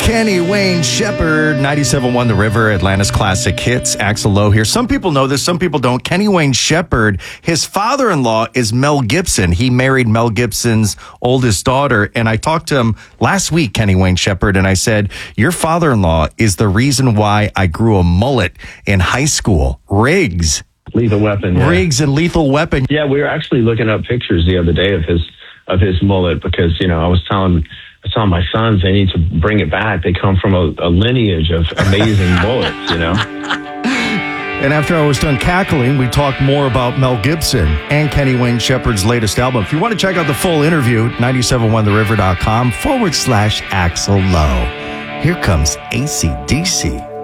Kenny Wayne Shepherd, 97.1 The River, Atlanta's classic hits. Axl Lowe here. Some people know this, some people don't. Kenny Wayne Shepherd, his father-in-law is Mel Gibson. He married Mel Gibson's oldest daughter, and I talked to him last week, Kenny Wayne Shepherd, and I said, your father-in-law is the reason why I grew a mullet in high school. Riggs. Lethal Weapon. Yeah. Riggs and Lethal Weapon. Yeah, we were actually looking up pictures the other day of his mullet because, I was telling my sons they need to bring it back. They come from a lineage of amazing mullets, And after I was done cackling, we talked more about Mel Gibson and Kenny Wayne Shepherd's latest album. If you want to check out the full interview, 971theriver.com/Axl Lowe. Here comes AC/DC.